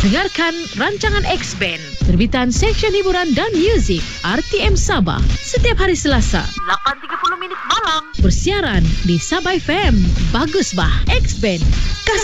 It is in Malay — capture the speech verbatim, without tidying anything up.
Dengarkan rancangan X-Band, terbitan Seksyen Hiburan dan Muzik R T M Sabah setiap hari Selasa lapan tiga puluh minit malam bersiaran di Sabah F M. Bagus bah X-Band. Kasih